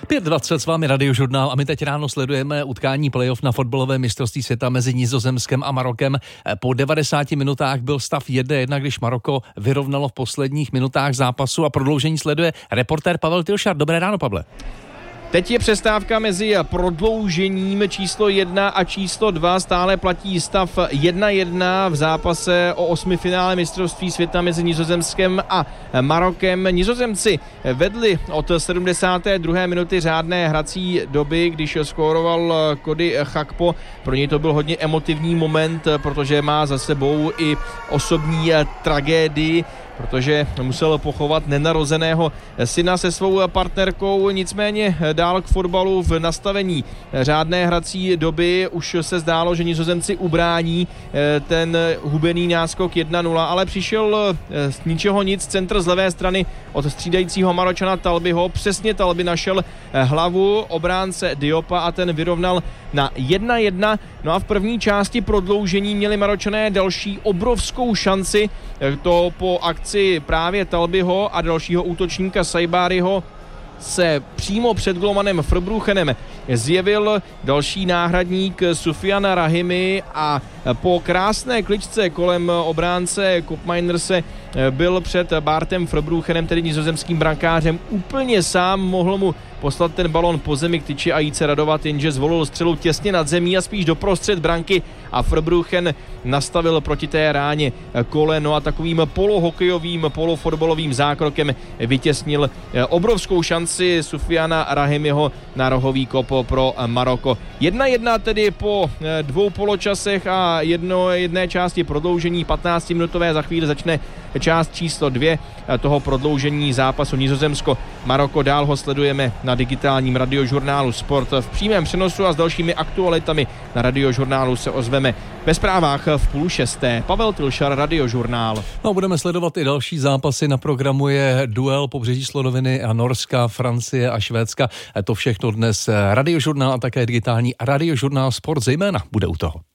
5:20 s vámi Radiožurnál a my teď ráno sledujeme utkání playoff na fotbalové mistrovství světa mezi Nizozemskem a Marokem. Po 90 minutách byl stav 1-1, když Maroko vyrovnalo v posledních minutách zápasu a prodloužení sleduje reportér Pavel Tilšar. Dobré ráno, Pavle. Teď je přestávka mezi prodloužením číslo 1 a číslo 2. Stále platí stav 1-1 v zápase o 8. finále mistrovství světa mezi Nizozemskem a Marokem. Nizozemci vedli od 72. minuty řádné hrací doby, když skóroval Cody Gakpo. Pro něj to byl hodně emotivní moment, protože má za sebou i osobní tragédii, protože musel pochovat nenarozeného syna se svou partnerkou. Nicméně dál k fotbalu v nastavení řádné hrací doby už se zdálo, že Nizozemci ubrání ten hubený náskok 1-0, ale přišel z ničeho nic centr z levé strany od střídajícího Maročana Talbiho. Přesně Talbi našel hlavu obránce Diopa a ten vyrovnal na 1-1. No a v první části prodloužení měli Maročané další obrovskou šanci, to po akci právě Talbiho a dalšího útočníka Saibariho se přímo před golmanem Verbruggenem zjevil další náhradník Soufiane Rahimi a po krásné kličce kolem obránce Koopmeinerse byl před Bartem Verbruggenem, tedy nizozemským brankářem, úplně sám, mohl mu poslat ten balon po zemi k tyči a jít se radovat, jenže zvolil střelu těsně nad zemí a spíš doprostřed branky a Verbruggen nastavil proti té ráně koleno a takovým polohokejovým, polofotbalovým zákrokem vytěsnil obrovskou šanci Soufiana Rahimiho na rohový kop pro Maroko. 1-1 tedy po dvou poločasech a jedné části prodloužení 15-minutové. Za chvíli začne část číslo 2 toho prodloužení zápasu Nizozemsko-Maroko. Dál ho sledujeme na digitálním radiožurnálu Sport v přímém přenosu a s dalšími aktualitami na radiožurnálu se ozveme ve zprávách v 5:30. Pavel Tilšar, Radiožurnál. No, budeme sledovat i další zápasy. Na programu je duel Pobřeží slonoviny a Norska, Francie a Švédska. To všechno dnes Radiožurnál a také digitální Radiožurnál Sport zejména bude u toho.